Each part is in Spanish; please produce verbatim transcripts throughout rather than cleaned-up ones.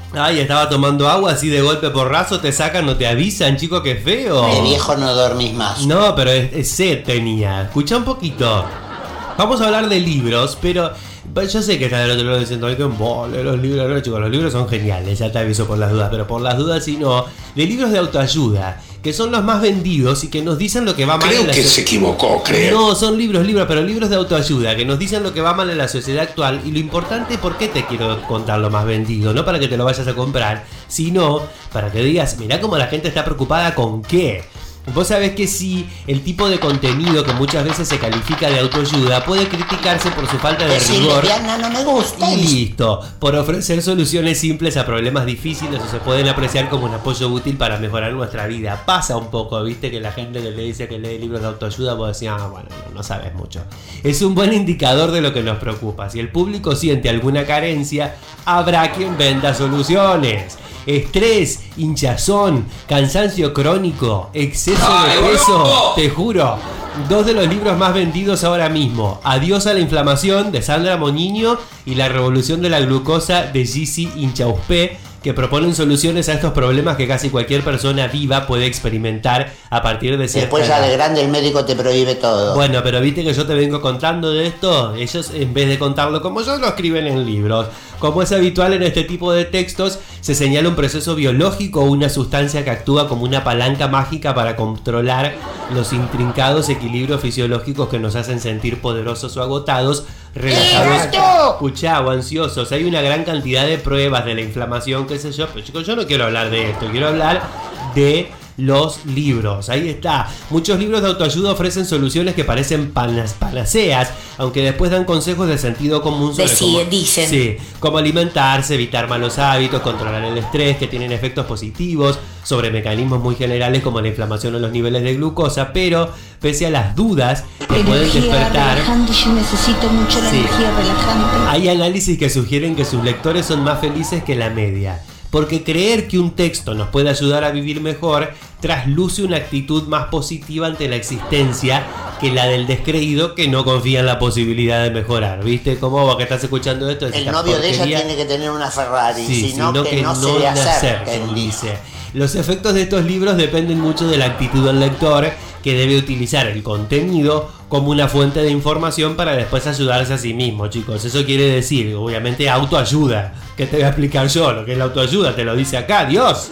Ay, estaba tomando agua así de golpe porrazo, te sacan, no te avisan, chico, qué feo. De viejo no dormís más. No, pero es, es sed tenía. Escucha un poquito. Vamos a hablar de libros, pero yo sé que está del otro lado diciendo, ay, qué embole, los libros, no, chicos, los libros son geniales, ya te aviso por las dudas, pero por las dudas, si no, de libros de autoayuda, que son los más vendidos y que nos dicen lo que va mal creo en la que so- se equivocó, creo. No, son libros, libros, pero libros de autoayuda, que nos dicen lo que va mal en la sociedad actual. Y lo importante, ¿por qué te quiero contar lo más vendido? No para que te lo vayas a comprar, sino para que digas, mirá cómo la gente está preocupada con qué. Vos sabés que sí, el tipo de contenido que muchas veces se califica de autoayuda puede criticarse por su falta de Decirle, rigor. Diana, no me gusta. Y listo, por ofrecer soluciones simples a problemas difíciles o se pueden apreciar como un apoyo útil para mejorar nuestra vida. Pasa un poco, viste, que la gente que le dice que lee libros de autoayuda, vos decís, ah, bueno, no, no sabes mucho. Es un buen indicador de lo que nos preocupa. Si el público siente alguna carencia, habrá quien venda soluciones. Estrés, hinchazón, cansancio crónico, exceso de peso, te juro. Dos de los libros más vendidos ahora mismo: Adiós a la inflamación, de Sandra Moñiño, y La revolución de la glucosa, de Gizzy Inchauspé, que proponen soluciones a estos problemas que casi cualquier persona viva puede experimentar a partir de cierta Después ya edad. de grande el médico te prohíbe todo. Bueno, pero viste que yo te vengo contando de esto. Ellos, en vez de contarlo como yo, lo escriben en libros. Como es habitual en este tipo de textos, se señala un proceso biológico o una sustancia que actúa como una palanca mágica para controlar los intrincados equilibrios fisiológicos que nos hacen sentir poderosos o agotados, relajados, escuchá, o ansiosos. Hay una gran cantidad de pruebas de la inflamación, qué sé yo, pero chicos, yo no quiero hablar de esto, quiero hablar de los libros. Ahí está. Muchos libros de autoayuda ofrecen soluciones que parecen panas, panaceas, aunque después dan consejos de sentido común sobre Decí, cómo, dicen. sí, cómo alimentarse, evitar malos hábitos, controlar el estrés, que tienen efectos positivos sobre mecanismos muy generales como la inflamación o los niveles de glucosa. Pero pese a las dudas que pueden Energía despertar, relajante, yo necesito mucho la Sí. energía relajante. hay análisis que sugieren que sus lectores son más felices que la media. Porque creer que un texto nos puede ayudar a vivir mejor trasluce una actitud más positiva ante la existencia que la del descreído que no confía en la posibilidad de mejorar. ¿Viste? Como vos que estás escuchando esto, decís, El "Esta novio de ella porquería". tiene que tener una Ferrari, Sí, sino sino que, que no, no se le nacer, acerquen, como dice. dice. Los efectos de estos libros dependen mucho de la actitud del lector, que debe utilizar el contenido como una fuente de información para después ayudarse a sí mismo, chicos. Eso quiere decir, obviamente, autoayuda. ¿Qué te voy a explicar yo? Lo que es la autoayuda, te lo dice acá, Dios.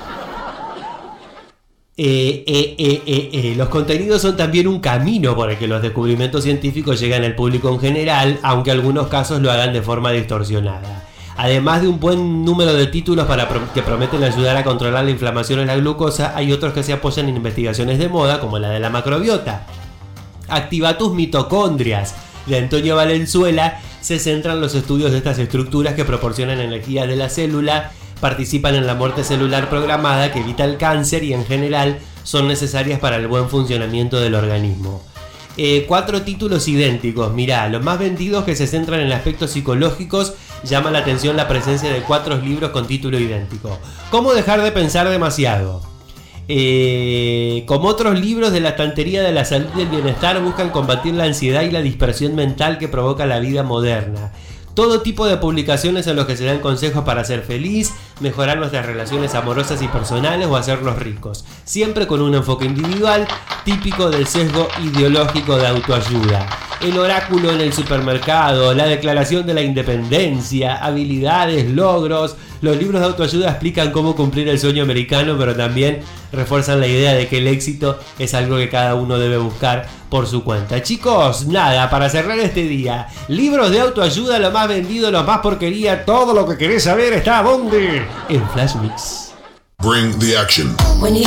Eh, eh, eh, eh, eh. Los contenidos son también un camino por el que los descubrimientos científicos llegan al público en general, aunque en algunos casos lo hagan de forma distorsionada. Además de un buen número de títulos para pro- que prometen ayudar a controlar la inflamación en la glucosa, hay otros que se apoyan en investigaciones de moda, como la de la macrobiota. Activa tus mitocondrias, de Antonio Valenzuela, se centran los estudios de estas estructuras que proporcionan energía de la célula, participan en la muerte celular programada, que evita el cáncer y en general son necesarias para el buen funcionamiento del organismo. Eh, cuatro títulos idénticos, mirá, los más vendidos que se centran en aspectos psicológicos. Llama la atención la presencia de cuatro libros con título idéntico. ¿Cómo dejar de pensar demasiado? Eh, como otros libros de la estantería de la salud y el bienestar, buscan combatir la ansiedad y la dispersión mental que provoca la vida moderna. Todo tipo de publicaciones en los que se dan consejos para ser feliz, mejorar nuestras relaciones amorosas y personales o hacernos ricos. Siempre con un enfoque individual, típico del sesgo ideológico de autoayuda. El oráculo en el supermercado, la declaración de la independencia, habilidades, logros. Los libros de autoayuda explican cómo cumplir el sueño americano, pero también refuerzan la idea de que el éxito es algo que cada uno debe buscar por su cuenta. Chicos, nada, para cerrar este día, libros de autoayuda, lo más vendido, lo más porquería, todo lo que querés saber está ¿dónde? En Flash Mix. Bring the action.